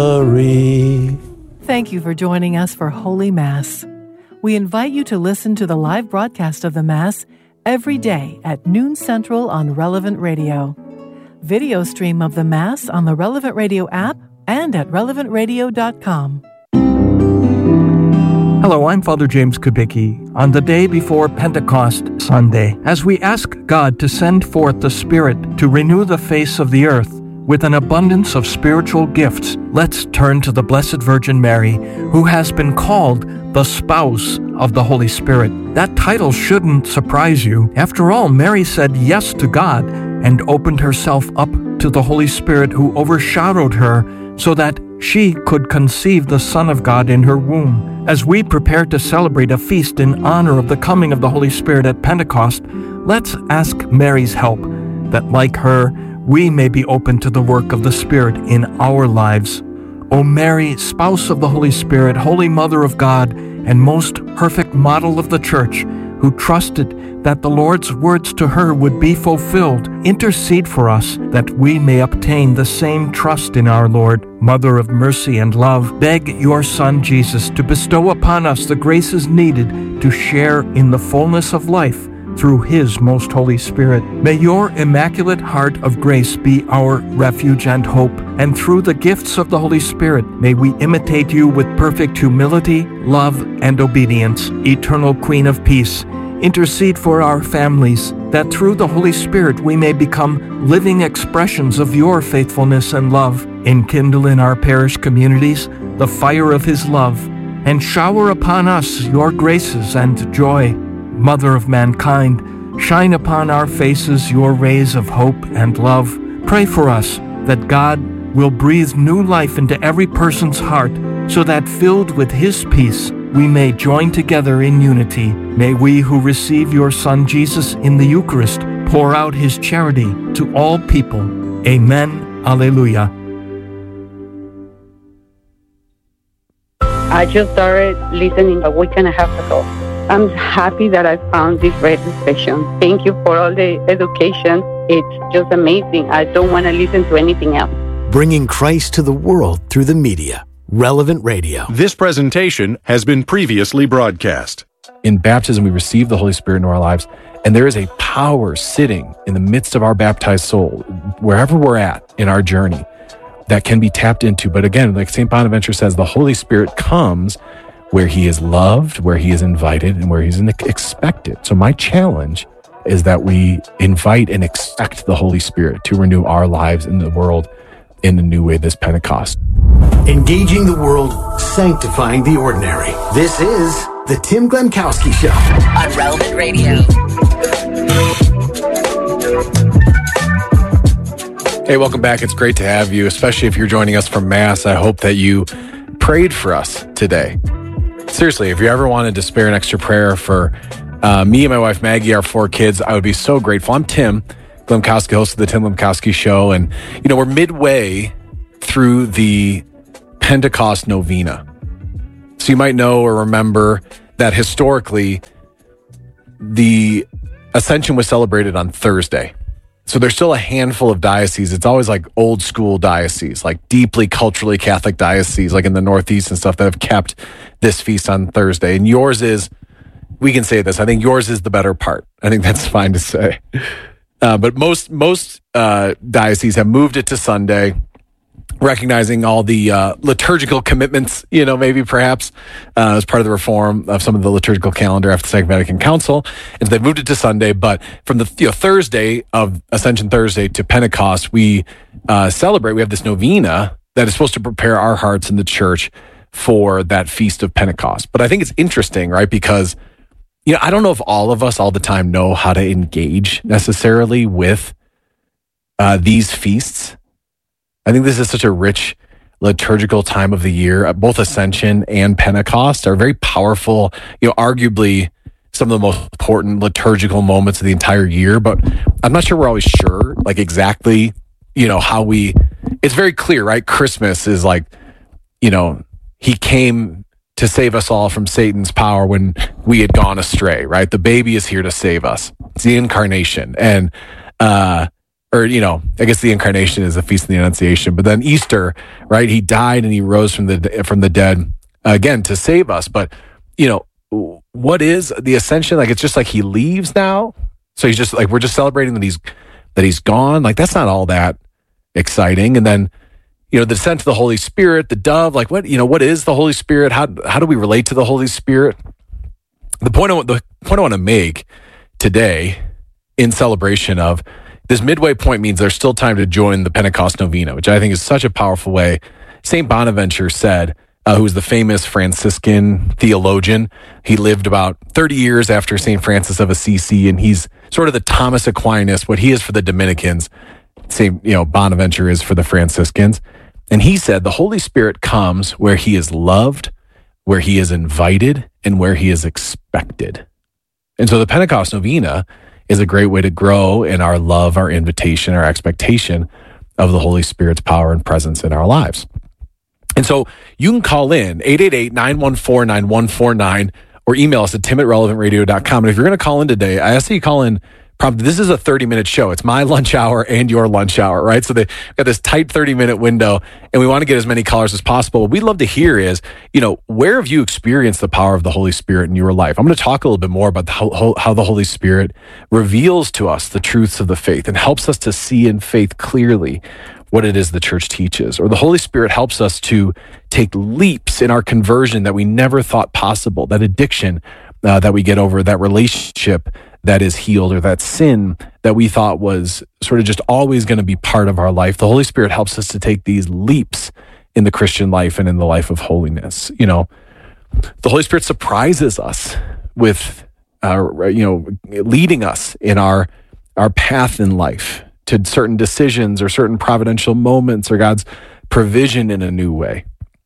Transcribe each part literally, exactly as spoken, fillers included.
Thank you for joining us for Holy Mass. We invite you to listen to the live broadcast of the Mass every day at noon Central on Relevant Radio. Video stream of the Mass on the Relevant Radio app and at relevant radio dot com. Hello, I'm Father James Kubicki. On the day before Pentecost Sunday, as we ask God to send forth the Spirit to renew the face of the earth with an abundance of spiritual gifts, let's turn to the Blessed Virgin Mary, who has been called the spouse of the Holy Spirit. That title shouldn't surprise you. After all, Mary said yes to God and opened herself up to the Holy Spirit, who overshadowed her so that she could conceive the Son of God in her womb. As we prepare to celebrate a feast in honor of the coming of the Holy Spirit at Pentecost, let's ask Mary's help, that like her, we may be open to the work of the Spirit in our lives. O Mary, spouse of the Holy Spirit, Holy Mother of God, and most perfect model of the Church, who trusted that the Lord's words to her would be fulfilled, intercede for us that we may obtain the same trust in our Lord. Mother of mercy and love, beg your Son Jesus to bestow upon us the graces needed to share in the fullness of life through His most Holy Spirit. May your Immaculate Heart of Grace be our refuge and hope, and through the gifts of the Holy Spirit, may we imitate you with perfect humility, love, and obedience. Eternal Queen of Peace, intercede for our families, that through the Holy Spirit we may become living expressions of your faithfulness and love. Enkindle in our parish communities the fire of His love, and shower upon us your graces and joy. Mother of mankind, shine upon our faces your rays of hope and love. Pray for us that God will breathe new life into every person's heart, so that filled with His peace, we may join together in unity. May we who receive your Son Jesus in the Eucharist pour out His charity to all people. Amen. Alleluia. I just started listening a week and a half ago. I'm happy that I found this radio station. Thank you for all the education. It's just amazing. I don't want to listen to anything else. Bringing Christ to the world through the media. Relevant Radio. This presentation has been previously broadcast. In baptism, we receive the Holy Spirit into our lives, and there is a power sitting in the midst of our baptized soul, wherever we're at in our journey, that can be tapped into. But again, like Saint Bonaventure says, the Holy Spirit comes where He is loved, where He is invited, and where He's expected. So my challenge is that we invite and expect the Holy Spirit to renew our lives in the world in a new way this Pentecost. Engaging the world, sanctifying the ordinary. This is the Tim Glemkowski Show on Relevant Radio. Hey, welcome back. It's great to have you, especially if you're joining us from Mass. I hope that you prayed for us today. Seriously, if you ever wanted to spare an extra prayer for uh, me and my wife Maggie, our four kids, I would be so grateful. I'm Tim Glemkowski, host of the Tim Glemkowski Show, and you know we're midway through the Pentecost Novena. So you might know or remember that historically the Ascension was celebrated on Thursday. So there's still a handful of dioceses. It's always like old school dioceses, like deeply culturally Catholic dioceses, like in the Northeast and stuff, that have kept this feast on Thursday. And yours is, we can say this, I think yours is the better part. I think that's fine to say. Uh, but most most uh, dioceses have moved it to Sunday, recognizing all the uh, liturgical commitments, you know, maybe perhaps uh, as part of the reform of some of the liturgical calendar after the Second Vatican Council. And so they've moved it to Sunday. But from the you know, Thursday of Ascension Thursday to Pentecost, we uh, celebrate, we have this novena that is supposed to prepare our hearts in the church for that feast of Pentecost. But I think it's interesting, right? Because, you know, I don't know if all of us all the time know how to engage necessarily with uh, these feasts. I think this is such a rich liturgical time of the year. Both Ascension and Pentecost are very powerful, you know, arguably some of the most important liturgical moments of the entire year. But I'm not sure we're always sure, like exactly, you know, how we, it's very clear, right? Christmas is like, you know, He came to save us all from Satan's power when we had gone astray, right? The baby is here to save us. It's the incarnation. And, uh, or, you know, I guess the incarnation is the Feast of the Annunciation, but then Easter, right? He died and he rose from the from the dead again to save us. But, you know, what is the ascension? Like, it's just like he leaves now. So he's just like, we're just celebrating that he's that he's gone. Like, that's not all that exciting. And then, you know, the descent of the Holy Spirit, the dove, like what, you know, what is the Holy Spirit? How how do we relate to the Holy Spirit? The point I, the point I want to make today in celebration of this midway point means there's still time to join the Pentecost Novena, which I think is such a powerful way. Saint Bonaventure said, uh, who was the famous Franciscan theologian, he lived about thirty years after Saint Francis of Assisi, and he's sort of the Thomas Aquinas, what he is for the Dominicans, Saint you know, Bonaventure is for the Franciscans. And he said, the Holy Spirit comes where he is loved, where he is invited, and where he is expected. And so the Pentecost Novena is a great way to grow in our love, our invitation, our expectation of the Holy Spirit's power and presence in our lives. And so you can call in eight eight eight, nine one four, nine one four nine or email us at tim at relevant radio dot com. And if you're going to call in today, I ask that you call in. Probably, this is a thirty minute show. It's my lunch hour and your lunch hour, right? So they've got this tight thirty minute window, and we want to get as many callers as possible. What we'd love to hear is, you know, where have you experienced the power of the Holy Spirit in your life? I'm going to talk a little bit more about the, how, how the Holy Spirit reveals to us the truths of the faith and helps us to see in faith clearly what it is the church teaches. Or the Holy Spirit helps us to take leaps in our conversion that we never thought possible, that addiction uh, that we get over, that relationship that is healed, or that sin that we thought was sort of just always going to be part of our life. The Holy Spirit helps us to take these leaps in the Christian life and in the life of holiness. You know, the Holy Spirit surprises us with, uh, you know, leading us in our our path in life to certain decisions or certain providential moments or God's provision in a new way.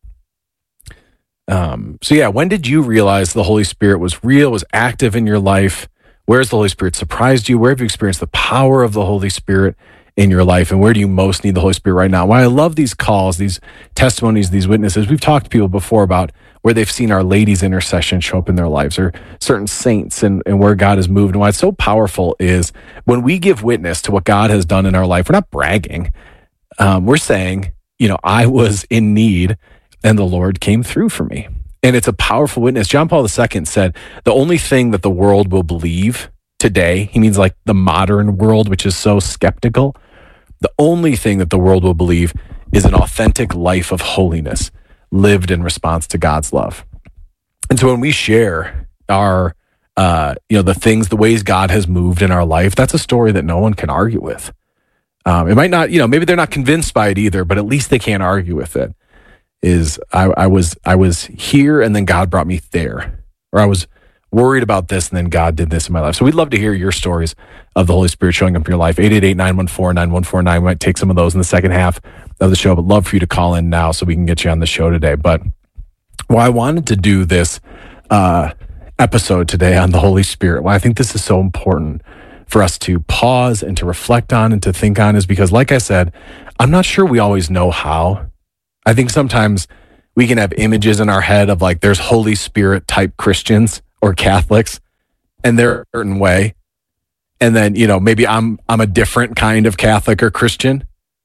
Um, so yeah, when did you realize the Holy Spirit was real, was active in your life? Where has the Holy Spirit surprised you? Where have you experienced the power of the Holy Spirit in your life? And where do you most need the Holy Spirit right now? Why I love these calls, these testimonies, these witnesses. We've talked to people before about where they've seen Our Lady's intercession show up in their lives, or certain saints, and, and where God has moved. And why it's so powerful is when we give witness to what God has done in our life, we're not bragging. Um, we're saying, you know, I was in need and the Lord came through for me. And it's a powerful witness. John Paul the Second said, the only thing that the world will believe today, he means like the modern world, which is so skeptical, the only thing that the world will believe is an authentic life of holiness lived in response to God's love. And so when we share our, uh, you know, the things, the ways God has moved in our life, that's a story that no one can argue with. Um, it might not, you know, maybe they're not convinced by it either, but at least they can't argue with it. Is I, I was I was here and then God brought me there, or I was worried about this and then God did this in my life. So we'd love to hear your stories of the Holy Spirit showing up in your life. eight eight eight, nine one four, nine one four nine. We might take some of those in the second half of the show, but love for you to call in now so we can get you on the show today. But why I wanted to do this uh, episode today on the Holy Spirit, why I think this is so important for us to pause and to reflect on and to think on, is because, like I said, I'm not sure we always know how. I think sometimes we can have images in our head of like there's Holy Spirit type Christians or Catholics, and they're a certain way. And then, you know, maybe I'm I'm a different kind of Catholic or Christian.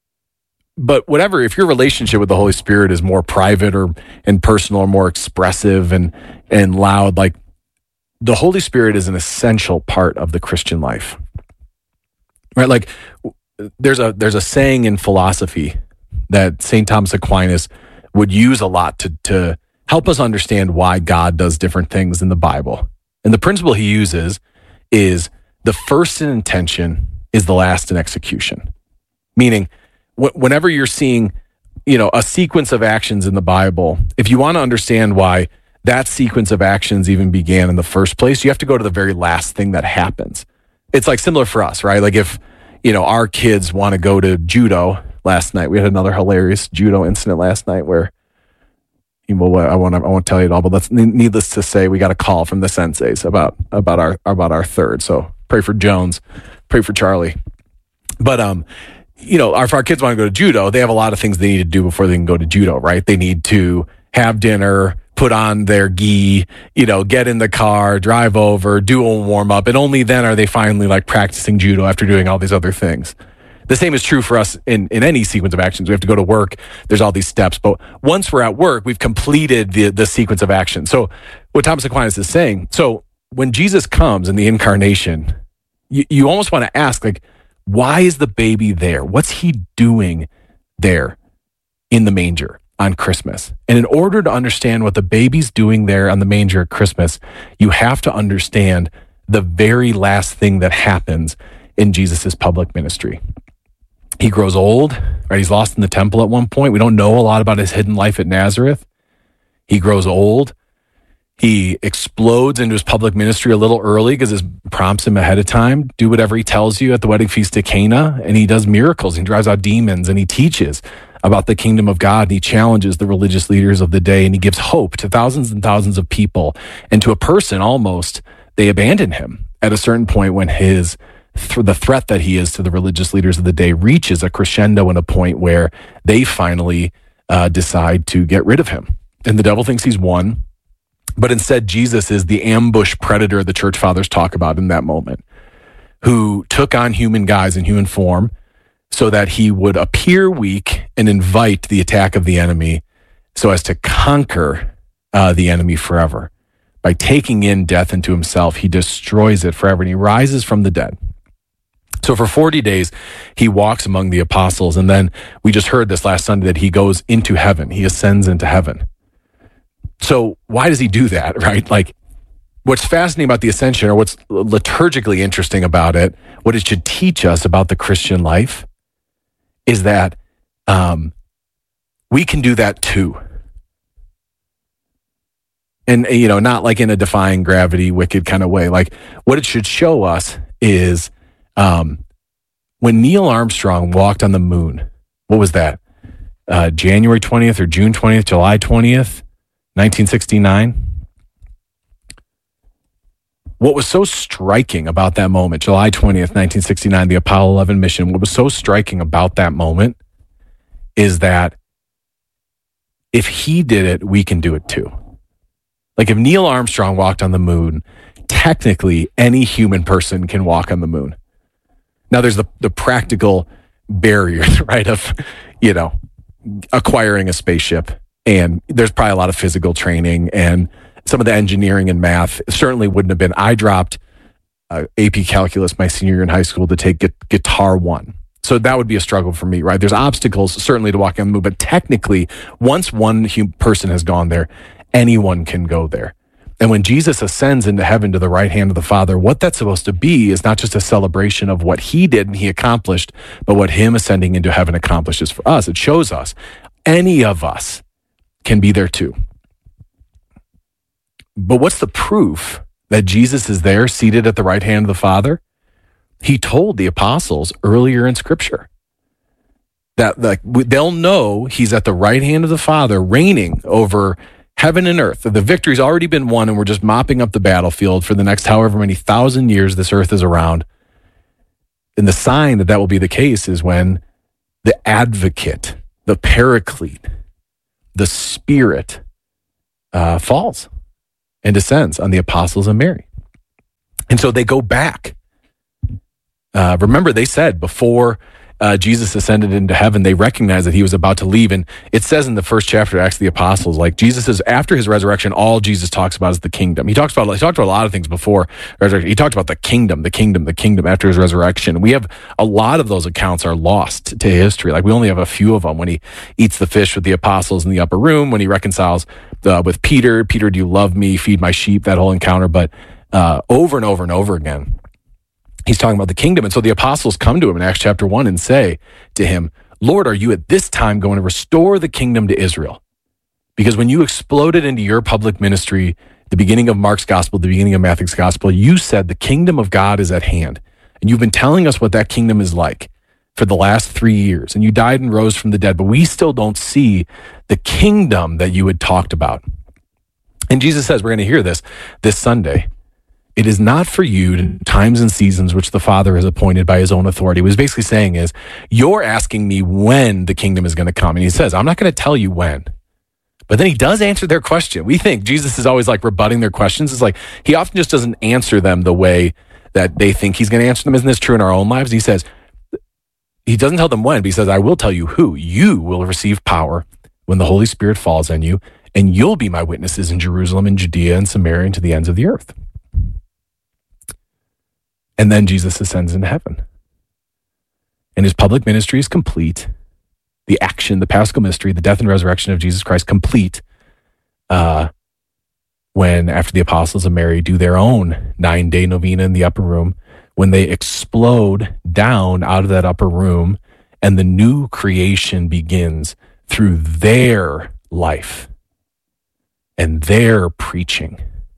But whatever, if your relationship with the Holy Spirit is more private or and personal or more expressive and and loud, like the Holy Spirit is an essential part of the Christian life. Right? Like there's a there's a saying in philosophy that Saint Thomas Aquinas would use a lot to, to help us understand why God does different things in the Bible. And the principle he uses is the first in intention is the last in execution. Meaning, wh- whenever you're seeing, you know, a sequence of actions in the Bible, if you want to understand why that sequence of actions even began in the first place, you have to go to the very last thing that happens. It's like similar for us, right? Like if, you know, our kids want to go to judo. Last night, we had another hilarious judo incident last night where, you know, I won't, I won't tell you it all, but let's, needless to say, we got a call from the senseis about, about our, about our third. So pray for Jones, pray for Charlie. But, um, you know, if our kids want to go to judo, they have a lot of things they need to do before they can go to judo, right? They need to have dinner, put on their gi, you know, get in the car, drive over, do a warm up. And only then are they finally like practicing judo after doing all these other things. The same is true for us in, in any sequence of actions. We have to go to work. There's all these steps. But once we're at work, we've completed the, the sequence of action. So what Thomas Aquinas is saying, so when Jesus comes in the incarnation, you, you almost want to ask, like, why is the baby there? What's he doing there in the manger on Christmas? And in order to understand what the baby's doing there on the manger at Christmas, you have to understand the very last thing that happens in Jesus's public ministry. He grows old, right? He's lost in the temple at one point. We don't know a lot about his hidden life at Nazareth. He grows old. He explodes into his public ministry a little early because it prompts him ahead of time. Do whatever he tells you at the wedding feast at Cana. And he does miracles. He drives out demons and he teaches about the kingdom of God. And he challenges the religious leaders of the day. And he gives hope to thousands and thousands of people. And to a person, almost, they abandon him at a certain point when his th- the threat that he is to the religious leaders of the day reaches a crescendo and a point where they finally uh, decide to get rid of him. And the devil thinks he's won. But instead, Jesus is the ambush predator the church fathers talk about in that moment, who took on human guise in human form so that he would appear weak and invite the attack of the enemy so as to conquer uh, the enemy forever. By taking in death into himself, he destroys it forever and he rises from the dead. So for forty days, he walks among the apostles. And then we just heard this last Sunday that he goes into heaven. He ascends into heaven. So why does he do that, right? Like, what's fascinating about the ascension, or what's liturgically interesting about it, what it should teach us about the Christian life, is that um, we can do that too. And, you know, not like in a defying gravity, wicked kind of way. Like, what it should show us is um, when Neil Armstrong walked on the moon, what was that? Uh, January twentieth or June twentieth, July twentieth? nineteen sixty-nine. What was so striking about that moment, July twentieth, nineteen sixty-nine, the Apollo eleven mission, what was so striking about that moment is that if he did it, we can do it too. Like, if Neil Armstrong walked on the moon, technically any human person can walk on the moon. Now, there's the, the practical barriers, right, of, you know, acquiring a spaceship. And there's probably a lot of physical training and some of the engineering and math certainly wouldn't have been. I dropped uh, A P Calculus my senior year in high school to take gu- Guitar One. So that would be a struggle for me, right? There's obstacles certainly to walking on the moon, but technically, once one hum- person has gone there, anyone can go there. And when Jesus ascends into heaven to the right hand of the Father, what that's supposed to be is not just a celebration of what he did and he accomplished, but what him ascending into heaven accomplishes for us. It shows us, any of us can be there too. But what's the proof that Jesus is there seated at the right hand of the Father? He told the apostles earlier in Scripture that like, they'll know he's at the right hand of the Father, reigning over heaven and earth. The victory's already been won and we're just mopping up the battlefield for the next however many thousand years this earth is around. And the sign that that will be the case is when the advocate, the paraclete, the Spirit uh, falls and descends on the apostles and Mary. And so they go back. Uh, remember, they said before uh, Jesus ascended into heaven, they recognized that he was about to leave. And it says in the first chapter of Acts of the Apostles, like Jesus is, after his resurrection, all Jesus talks about is the kingdom. He talks about, he talked about a lot of things before resurrection. He talked about the kingdom, the kingdom, the kingdom after his resurrection. We have a lot of those accounts are lost to history. Like we only have a few of them. When he eats the fish with the apostles in the upper room, when he reconciles uh, with Peter, Peter, do you love me? Feed my sheep, that whole encounter. But uh, over and over and over again, he's talking about the kingdom. And so the apostles come to him in Acts chapter one and say to him, Lord, are you at this time going to restore the kingdom to Israel? Because when you exploded into your public ministry, the beginning of Mark's gospel, the beginning of Matthew's gospel, you said the kingdom of God is at hand. And you've been telling us what that kingdom is like for the last three years. And you died and rose from the dead, but we still don't see the kingdom that you had talked about. And Jesus says, we're going to hear this this Sunday. It is not for you to times and seasons which the Father has appointed by his own authority. What he's basically saying is, you're asking me when the kingdom is going to come. And he says, I'm not going to tell you when. But then he does answer their question. We think Jesus is always like rebutting their questions. It's like he often just doesn't answer them the way that they think he's going to answer them. Isn't this true in our own lives? And he says, he doesn't tell them when, but he says, I will tell you who. You will receive power when the Holy Spirit falls on you, and you'll be my witnesses in Jerusalem and Judea and Samaria and to the ends of the earth. And then Jesus ascends into heaven. And his public ministry is complete. The action, the Paschal mystery, the death and resurrection of Jesus Christ complete uh, when, after the apostles of Mary do their own nine-day novena in the upper room, when they explode down out of that upper room and the new creation begins through their life and their preaching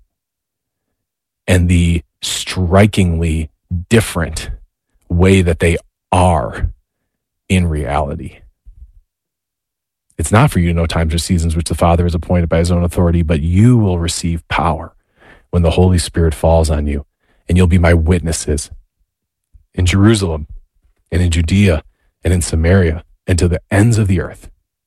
and the strikingly different way that they are in reality. It's not for you to know times or seasons which the Father has appointed by his own authority, but you will receive power when the Holy Spirit falls on you, and you'll be my witnesses in Jerusalem and in Judea and in Samaria and to the ends of the earth.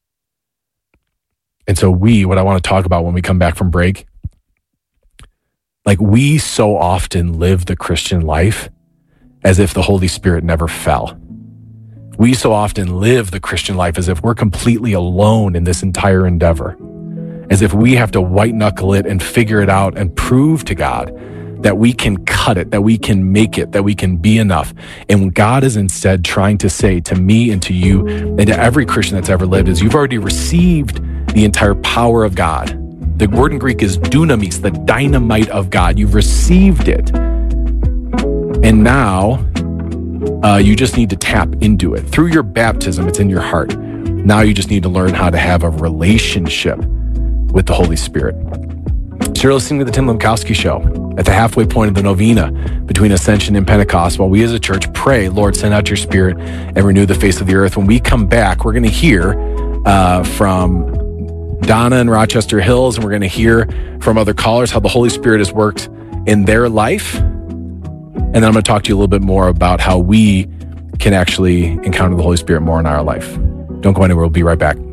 And so we, what I want to talk about when we come back from break, like we so often live the Christian life as if the Holy Spirit never fell. We so often live the Christian life as if we're completely alone in this entire endeavor, as if we have to white knuckle it and figure it out and prove to God that we can cut it, that we can make it, that we can be enough. And God is instead trying to say to me and to you and to every Christian that's ever lived is you've already received the entire power of God. The word in Greek is dunamis, the dynamite of God. You've received it. And now uh, you just need to tap into it. Through your baptism, it's in your heart. Now you just need to learn how to have a relationship with the Holy Spirit. So you're listening to the Tim Lemkowski Show at the halfway point of the novena between Ascension and Pentecost, while we as a church pray, Lord, send out your Spirit and renew the face of the earth. When we come back, we're going to hear uh, from Donna in Rochester Hills, and we're going to hear from other callers how the Holy Spirit has worked in their life. And then I'm going to talk to you a little bit more about how we can actually encounter the Holy Spirit more in our life. Don't go anywhere. We'll be right back.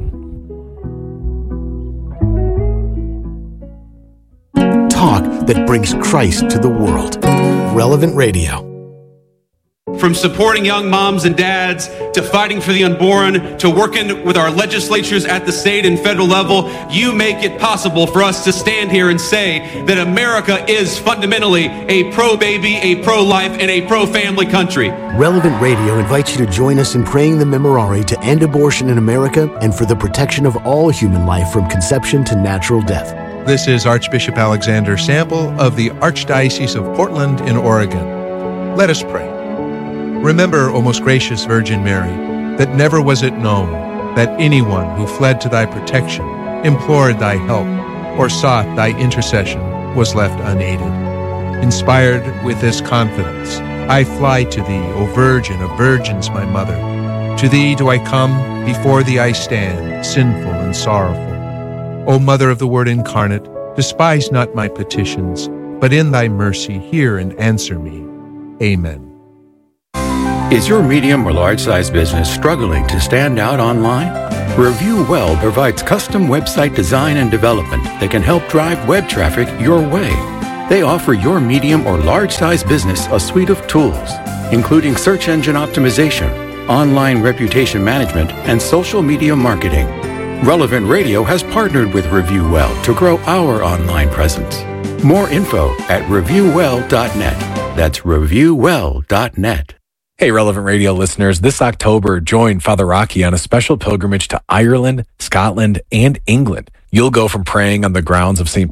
Talk that brings Christ to the world. Relevant Radio. From supporting young moms and dads, to fighting for the unborn, to working with our legislatures at the state and federal level, you make it possible for us to stand here and say that America is fundamentally a pro-baby, a pro-life, and a pro-family country. Relevant Radio invites you to join us in praying the Memorare to end abortion in America and for the protection of all human life from conception to natural death. This is Archbishop Alexander Sample of the Archdiocese of Portland in Oregon. Let us pray. Remember, O most gracious Virgin Mary, that never was it known that anyone who fled to thy protection, implored thy help, or sought thy intercession was left unaided. Inspired with this confidence, I fly to thee, O Virgin of Virgins, my Mother. To thee do I come, before thee I stand, sinful and sorrowful. O Mother of the Word incarnate, despise not my petitions, but in thy mercy hear and answer me. Amen. Is your medium or large-size business struggling to stand out online? Review Well provides custom website design and development that can help drive web traffic your way. They offer your medium or large-size business a suite of tools, including search engine optimization, online reputation management, and social media marketing. Relevant Radio has partnered with Review Well to grow our online presence. More info at review well dot net. That's review well dot net. Hey, Relevant Radio listeners, this October, join Father Rocky on a special pilgrimage to Ireland, Scotland, and England. You'll go from praying on the grounds of Saint